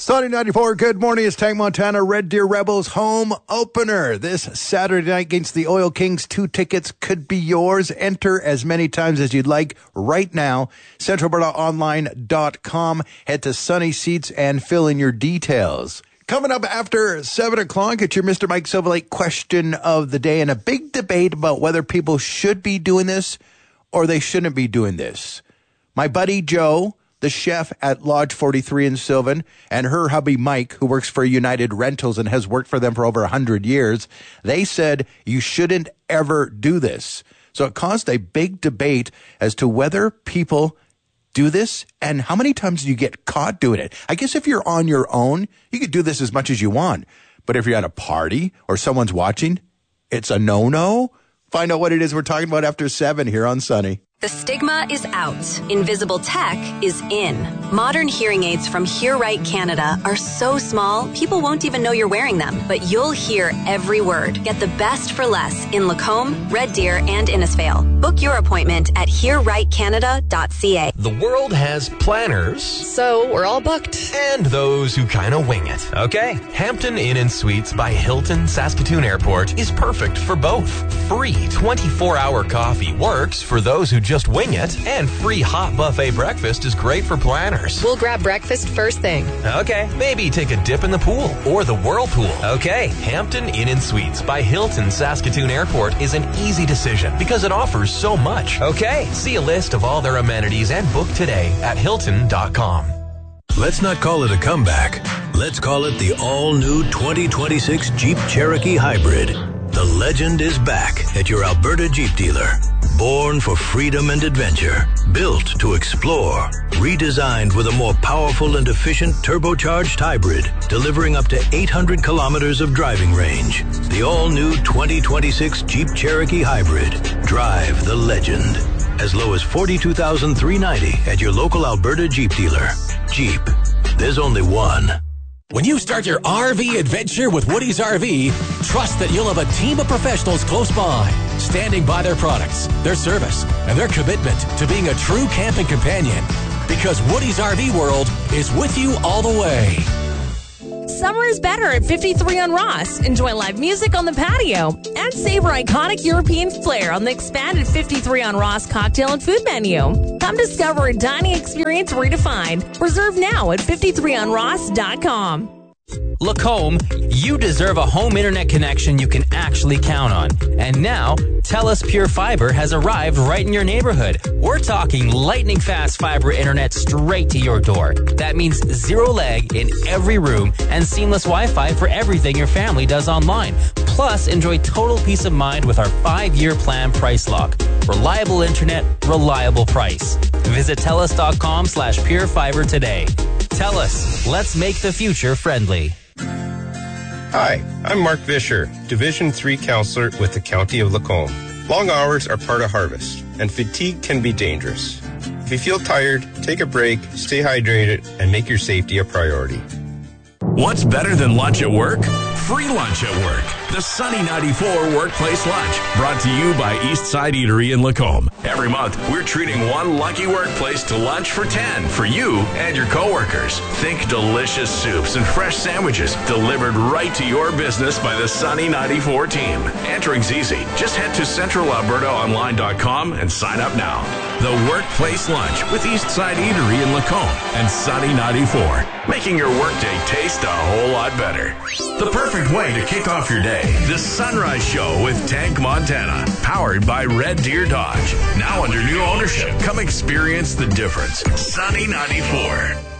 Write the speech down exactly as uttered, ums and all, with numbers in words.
Sunny ninety-four, good morning. It's Tank Montana, Red Deer Rebels home opener. This Saturday night against the Oil Kings. Two tickets could be yours. Enter as many times as you'd like right now. Central Alberta Online dot com. Head to Sunny Seats and fill in your details. Coming up after seven o'clock, it's your Mister Mike Silverlake question of the day and a big debate about whether people should be doing this or they shouldn't be doing this. My buddy Joe, the chef at Lodge forty-three in Sylvan, and her hubby Mike, who works for United Rentals and has worked for them for over one hundred years, they said you shouldn't ever do this. So it caused a big debate as to whether people do this and how many times do you get caught doing it. I guess if you're on your own, you could do this as much as you want. But if you're at a party or someone's watching, it's a no-no. Find out what it is we're talking about after seven here on Sunny. The stigma is out. Invisible tech is in. Modern hearing aids from Hear Right Canada are so small, people won't even know you're wearing them. But you'll hear every word. Get the best for less in Lacombe, Red Deer, and Innisfail. Book your appointment at hear right canada dot c a. The world has planners. So we're all booked. And those who kind of wing it, okay? Hampton Inn and Suites by Hilton Saskatoon Airport is perfect for both. Free twenty-four hour coffee works for those who just wing it, and free hot buffet breakfast is great for planners. We'll grab breakfast first thing. Okay, maybe take a dip in the pool or the whirlpool. Okay, Hampton Inn and Suites by Hilton Saskatoon Airport is an easy decision because it offers so much. Okay, see a list of all their amenities and book today at hilton dot com. Let's not call it a comeback. Let's call it the all-new twenty twenty-six Jeep Cherokee Hybrid. The legend is back at your Alberta Jeep dealer. Born for freedom and adventure, built to explore, redesigned with a more powerful and efficient turbocharged hybrid, delivering up to eight hundred kilometers of driving range. The all-new twenty twenty-six Jeep Cherokee Hybrid. Drive the legend. As low as forty-two thousand three hundred ninety dollars at your local Alberta Jeep dealer. Jeep. There's only one. When you start your R V adventure with Woody's R V, trust that you'll have a team of professionals close by, standing by their products, their service, and their commitment to being a true camping companion. Because Woody's R V World is with you all the way. Summer is better at fifty-three on Ross. Enjoy live music on the patio and savor iconic European flair on the expanded fifty-three on Ross cocktail and food menu. Come discover a dining experience redefined. Reserve now at fifty-three on ross dot com. Lacombe, you deserve a home internet connection you can actually count on. And now, TELUS Pure Fiber has arrived right in your neighborhood. We're talking lightning fast fiber internet straight to your door. That means zero lag in every room and seamless Wi-Fi for everything your family does online. Plus, enjoy total peace of mind with our five-year plan price lock. Reliable internet, reliable price. Visit TELUS.com slash Pure Fiber today. TELUS, let's make the future friendly. Hi, I'm Mark Vischer, Division three Counselor with the County of Lacombe. Long hours are part of harvest, and fatigue can be dangerous. If you feel tired, take a break, stay hydrated, and make your safety a priority. What's better than lunch at work? Free lunch at work. The Sunny ninety-four Workplace Lunch, brought to you by Eastside Eatery in Lacombe. Every month, we're treating one lucky workplace to lunch for ten for you and your coworkers. Think delicious soups and fresh sandwiches delivered right to your business by the Sunny ninety-four team. Entering's easy. Just head to central alberta online dot com and sign up now. The Workplace Lunch with Eastside Eatery in Lacombe and Sunny ninety-four, making your workday taste a whole lot better. The perfect way to kick off your day. The Sunrise Show with Tank Montana, powered by Red Deer Dodge. Now under new ownership. Come experience the difference. Sunny ninety-four.